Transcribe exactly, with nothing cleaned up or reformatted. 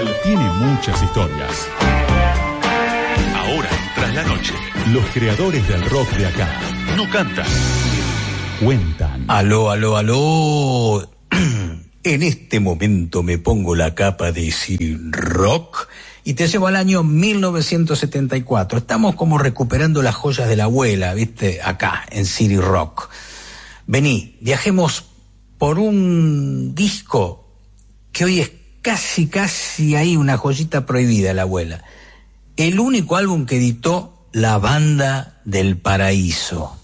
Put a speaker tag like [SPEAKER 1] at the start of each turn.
[SPEAKER 1] Nacional tiene muchas historias. Ahora, tras la noche, los creadores del rock de acá no cantan, cuentan.
[SPEAKER 2] Aló, aló, aló. En este momento me pongo la capa de City Rock y te llevo al año mil novecientos setenta y cuatro. Estamos como recuperando las joyas de la abuela, ¿viste? Acá, en City Rock. Vení, viajemos por un disco que hoy es casi, casi ahí una joyita prohibida, la abuela. El único álbum que editó la Banda del Paraíso.